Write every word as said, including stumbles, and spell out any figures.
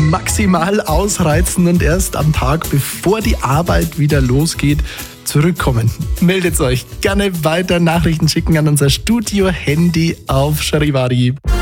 maximal ausreizen und erst am Tag, bevor die Arbeit wieder losgeht, zurückkommen. Meldet euch gerne weiter, Nachrichten schicken an unser Studio-Handy auf Charivari.